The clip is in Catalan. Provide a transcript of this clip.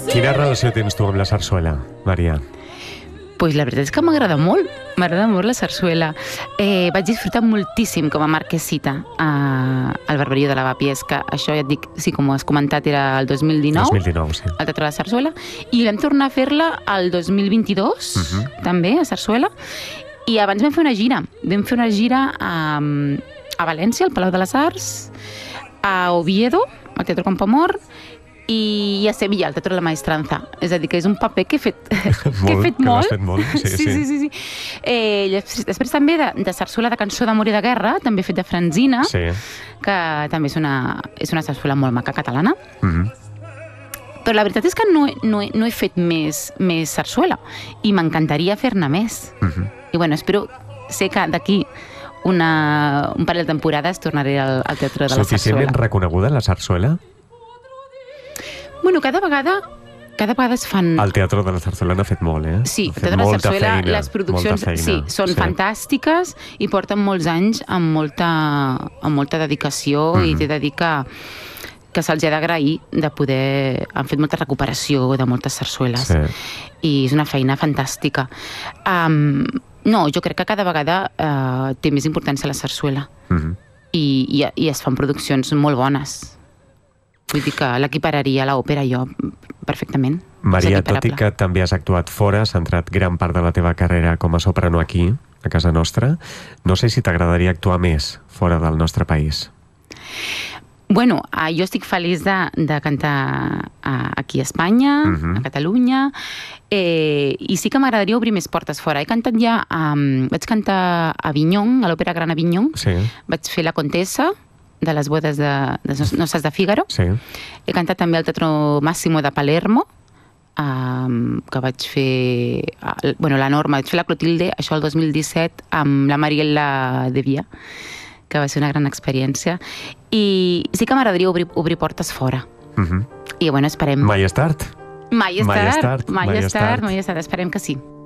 Quina relació tens tu amb la sarsuela, Maria? Pues la veritat és que m'agrada molt la sarsuela. Vaig disfrutar moltíssim com a marquesita al Barberio de Lavapiés, que això ja et dic, sí, com has comentat, era el 2019, sí. al Teatre de la Sarsuela, i vam tornar a fer-la el 2022, també, a Sarsuela, i abans vam fer una gira. Vam fer una gira a València, al Palau de les Arts, a Oviedo, al Teatre Campoamor, i a Sevilla, al Teatre de la Maestranza. És a dir, que és un paper que he fet molt. Sí. Després també de sarsuela de cançó d'amor i de guerra, també he fet de Franzina, que també és una sarsuela molt maca catalana. Però la veritat és que no he fet més sarsuela i m'encantaria fer-ne més. I bueno, sé que d'aquí un parell de temporades tornaré al Teatre de la Sarsuela. Suficientment reconeguda la sarsuela? Bueno, cada vegada es fan... El Teatre de la Sarsuela n'ha fet molt, Sí, el Teatre de la Sarsuela, les produccions són fantàstiques i porten molts anys amb molta dedicació i t'he de dir que se'ls ha d'agrair de poder... Han fet molta recuperació de moltes sarsueles i és una feina fantàstica. No, jo crec que cada vegada té més importància la sarsuela i es fan produccions molt bones. Vull dir que l'equipararia a l'òpera jo perfectament. Maria, tot i que també has actuat fora, has centrat gran part de la teva carrera com a soprano aquí, a casa nostra, no sé si t'agradaria actuar més fora del nostre país. Bueno, jo estic feliç de cantar aquí a Espanya, a Catalunya, i sí que m'agradaria obrir més portes fora. Vaig cantar a Avignon, a l'Òpera Gran Avignon, vaig fer la Contessa de les bodes de Noces de Fígaro. He cantat també al Teatro Massimo de Palermo, que vaig fer la Norma, vaig fer la Clotilde, això el 2017, amb la Mariella de Via, que va ser una gran experiència. I sí que m'agradaria obrir portes fora. I bueno, esperem... Mai és tard. Mai és tard, esperem que sí.